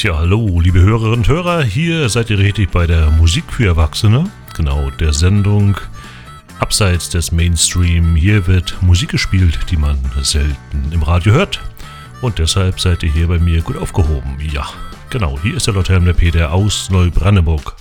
Tja, hallo, liebe Hörerinnen und Hörer, hier seid ihr richtig bei der Musik für Erwachsene, genau, der Sendung abseits des Mainstream. Hier wird Musik gespielt, die man selten im Radio hört, und deshalb seid ihr hier bei mir gut aufgehoben. Ja, genau, hier ist der Lothar der Peter aus Neubrandenburg.